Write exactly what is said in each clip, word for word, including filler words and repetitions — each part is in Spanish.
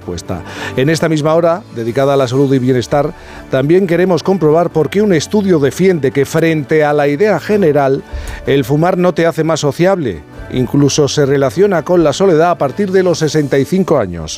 respuesta. En esta misma hora, dedicada a la salud y bienestar, también queremos comprobar por qué un estudio defiende que frente a la idea general, el fumar no te hace más sociable. Incluso se relaciona con la soledad a partir de los sesenta y cinco años.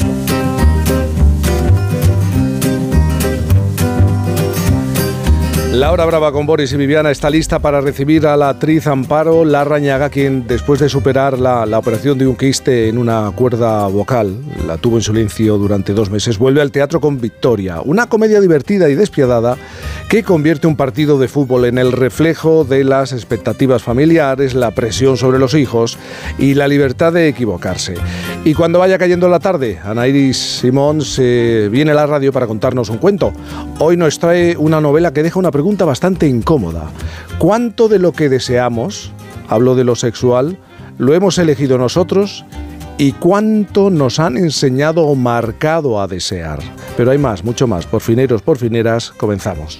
La hora brava con Boris y Viviana está lista para recibir a la actriz Amparo Larrañaga, quien después de superar la, la operación de un quiste en una cuerda vocal, la tuvo en silencio durante dos meses, vuelve al teatro con Victoria, una comedia divertida y despiadada que convierte un partido de fútbol en el reflejo de las expectativas familiares, la presión sobre los hijos y la libertad de equivocarse. Y cuando vaya cayendo la tarde, Anairis Simón se viene a la radio para contarnos un cuento. Hoy nos trae una novela que deja una pregunta bastante incómoda. ¿Cuánto de lo que deseamos, hablo de lo sexual, lo hemos elegido nosotros? ¿Y cuánto nos han enseñado o marcado a desear? Pero hay más, mucho más. Porfineros, porfineras, comenzamos.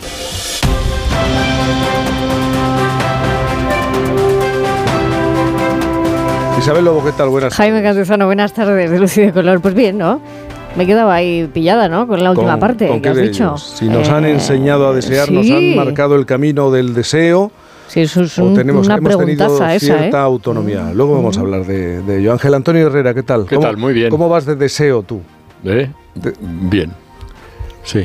Isabel Lobo, ¿qué tal? Buenas tardes. Jaime Campuzano, buenas tardes, de Luz y de Color. Pues bien, ¿no? Me he quedado ahí pillada, ¿no? Con la última ¿Con, parte ¿con que has dicho. Ellos? Si nos eh, han enseñado a desear, sí. nos han marcado el camino del deseo. Sí, eso es un, o tenemos, una hemos tenido esa, cierta ¿eh? autonomía. Luego vamos a hablar de, de ello. Ángel Antonio Herrera, ¿qué tal? ¿Qué ¿Cómo, tal? Muy bien. ¿Cómo vas de deseo tú? ¿Eh? De, bien. Sí.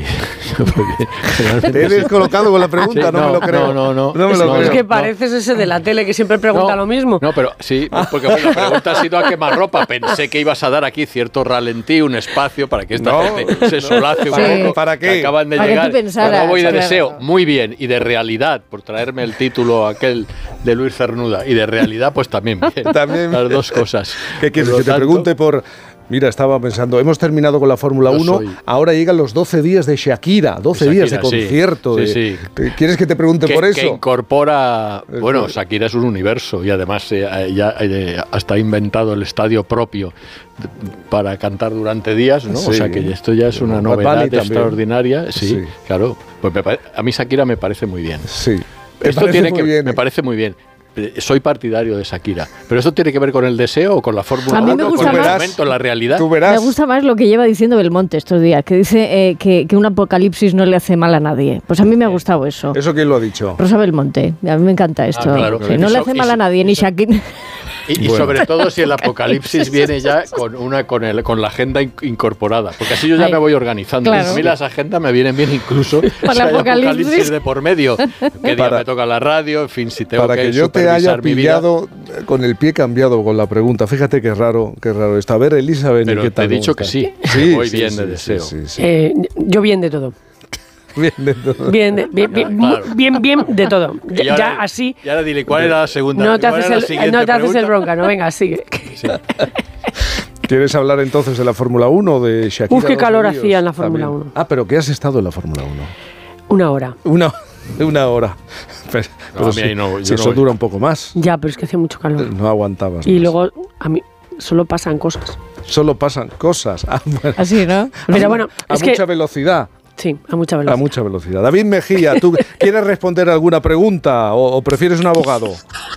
Te he descolocado con la pregunta, sí, no, no me lo creo. No, no, no. no me lo no, creo. Es que pareces no. ese de la tele que siempre pregunta no, lo mismo. No, pero sí, porque bueno, la pregunta ha sido a quemarropa. Pensé que ibas a dar aquí cierto ralentí, un espacio para que esta no, gente se solace un sí. poco. ¿Para qué? Que acaban de para llegar. Que tú pensaras, ¿Cómo voy de claro. deseo? Muy bien. Y de realidad, por traerme el título aquel de Luis Cernuda. Y de realidad, pues también bien. También Las dos cosas. ¿Qué quieres? Por Que te tanto, pregunte por... Mira, estaba pensando, hemos terminado con la Fórmula uno, soy... ahora llegan los doce días de Shakira, doce Shakira, días de concierto. Sí, de... sí, sí. ¿Quieres que te pregunte que, por eso? Que incorpora... Bueno, Shakira es un universo y además eh, ya eh, hasta ha inventado el estadio propio para cantar durante días, ¿no? Sí. O sea que esto ya es una novedad extraordinaria. Sí, sí, claro. Pues me pare... a mí Shakira me parece muy bien. Sí. Esto tiene que... Bien, me ¿eh? parece muy bien. Soy partidario de Shakira. ¿Pero esto tiene que ver con el deseo o con la fórmula? A mí me uno, gusta con más, el momento, la realidad. Tú verás. Me gusta más lo que lleva diciendo Belmonte estos días, que dice eh, que, que un apocalipsis no le hace mal a nadie. Pues a mí me ha gustado eso. ¿Eso quién lo ha dicho? Rosa Belmonte. A mí me encanta esto. Ah, claro. Sí, no le hace mal a nadie, ni Shakira. Y, y bueno. Sobre todo si el apocalipsis viene ya con una con, el, con la agenda in, incorporada, porque así yo ya Ay, me voy organizando. Claro. A mí las agendas me vienen bien incluso para si hay apocalipsis. apocalipsis de por medio. Que día para, me toca la radio, en fin, si tengo para que que yo te haya pillado vida. Con el pie cambiado con la pregunta. Fíjate qué raro, qué raro esto. A ver, Elizabeth, Pero ¿qué tal? Te he dicho que sí, sí voy sí, bien sí, de sí, deseo. Sí, sí, sí. Eh, yo bien de todo. Bien de todo. Bien, de, bien, bien, claro. bien, bien de todo. Ya, ya ahora, así. Y ahora dile, ¿cuál era la segunda? No te haces, el, no te haces el bronca, no, venga, sigue. Sí. ¿Quieres hablar entonces de la Fórmula uno, de Shakira? Uf, qué calor hacía en la Fórmula uno. Ah, pero ¿qué has estado en la Fórmula uno? Una hora. Una, una hora. Pero, no, pero a mí si, no, si no eso voy. dura un poco más. Ya, pero es que hace mucho calor. No aguantabas Y más. luego, a mí, solo pasan cosas. Solo pasan cosas. Ah, bueno. Así, ¿no? Pero bueno, a es mucha que, velocidad. Sí, a mucha velocidad. A mucha velocidad. David Mejía, ¿tú quieres responder alguna pregunta o, o prefieres un abogado?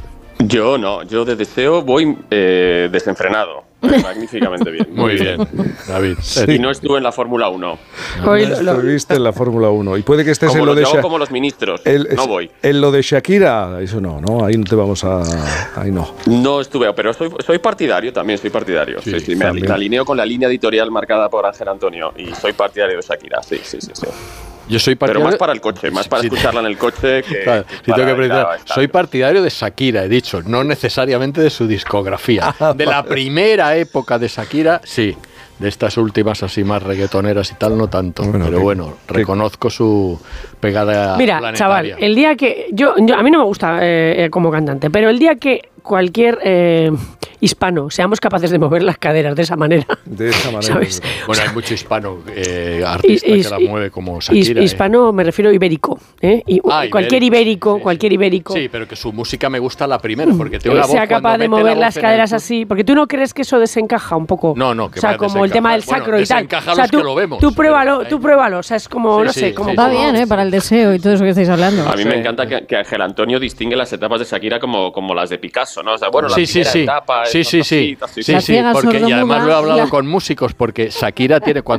Yo no, yo de deseo voy eh, desenfrenado. Magníficamente bien. Muy bien, David. Sí. Y no estuve en la Fórmula uno. No, Hoy no lo... estuviste en la Fórmula uno. Y puede que estés como en lo de Shakira. Como los ministros. El, no voy. En lo de Shakira, eso no, no, ahí no te vamos a. Ahí no. No estuve, pero soy, soy partidario también, soy partidario. Sí, sí, sí me, me alineo con la línea editorial marcada por Ángel Antonio y soy partidario de Shakira. Sí, sí, sí. sí. Yo soy partidario... Pero más para el coche, más para sí, escucharla en el coche que... Claro, que sí, para tengo que ir a, soy partidario de Shakira, he dicho, no necesariamente de su discografía. De la primera época de Shakira, sí. De estas últimas así más reggaetoneras y tal, no tanto. Bueno, pero que, bueno, que, reconozco su pegada Mira, planetaria. Chaval, el día que... yo, yo A mí no me gusta eh, como cantante, pero el día que cualquier eh, hispano seamos capaces de mover las caderas de esa manera. De esa manera. ¿Sabes? Bueno, hay mucho hispano eh, artista is, que la mueve como Shakira. Hispano, eh. me refiero ibérico. ¿eh? Y, ah, cualquier ibérico, sí, cualquier ibérico. Sí, pero que su música me gusta la primera, porque tiene una voz sea capaz de mover la las caderas así. Porque tú no crees que eso desencaja un poco. No, no, que o sea, como el tema del sacro bueno, y tal. O sea, los tú, que lo vemos, tú pruébalo, pero, tú pruébalo. O sea, es como, sí, no sí, sé, como. Sí, va bien, ¿eh? Para el deseo y todo eso que estáis hablando. A mí sí. me encanta que, que Ángel Antonio distingue las etapas de Shakira como, como las de Picasso, ¿no? O sea, bueno, la sí, primera sí, sí. etapa. Sí, sí, sí. Así, sí, sí, porque, y además lo he hablado la... con músicos, porque Shakira tiene.